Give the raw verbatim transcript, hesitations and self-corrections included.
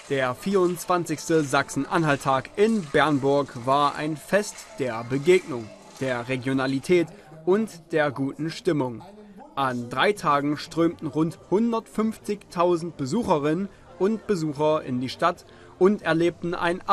Der vierundzwanzigste Sachsen-Anhalt-Tag in Bernburg war ein Fest der Begegnung, der Regionalität und der guten Stimmung. An drei Tagen strömten rund hundertfünfzigtausend Besucherinnen und Besucher in die Stadt und erlebten ein